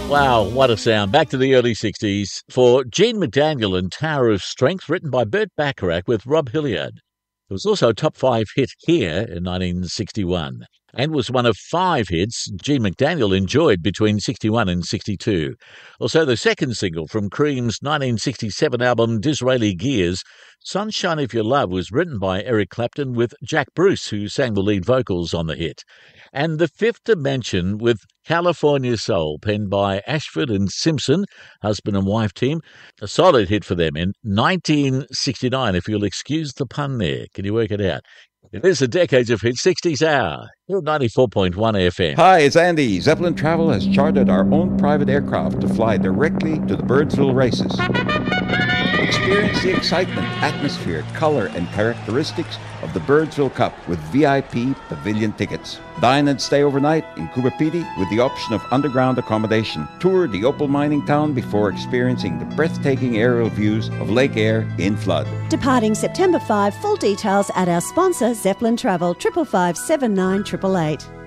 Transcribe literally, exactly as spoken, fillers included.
Wow, what a sound. Back to the early sixties for Gene McDaniel and Tower of Strength, written by Burt Bacharach with Rob Hilliard. It was also a top five hit here in nineteen sixty-one and was one of five hits Gene McDaniel enjoyed between sixty-one and sixty-two. Also, the second single from Cream's nineteen sixty-seven album Disraeli Gears, Sunshine of Your Love, was written by Eric Clapton with Jack Bruce, who sang the lead vocals on the hit. And The Fifth Dimension with California Soul, penned by Ashford and Simpson, husband and wife team. A solid hit for them in nineteen sixty-nine, if you'll excuse the pun there. Can you work it out? It is a Decades of Hits sixties hour. You're ninety-four point one F M. Hi, it's Andy. Zeppelin Travel has chartered our own private aircraft to fly directly to the Birdsville races. Experience the excitement, atmosphere, color, and characteristics of the Birdsville Cup with V I P pavilion tickets. Dine and stay overnight in Coober Pedy with the option of underground accommodation. Tour the opal mining town before experiencing the breathtaking aerial views of Lake Eyre in flood. Departing September fifth, full details at our sponsor Zeppelin Travel, triple five seven nine eight eight eight.